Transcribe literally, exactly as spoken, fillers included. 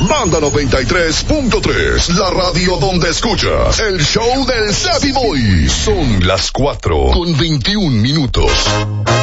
Banda noventa y tres punto tres, la radio donde escuchas el show del Savvy Boy. Son las cuatro con veintiún minutos.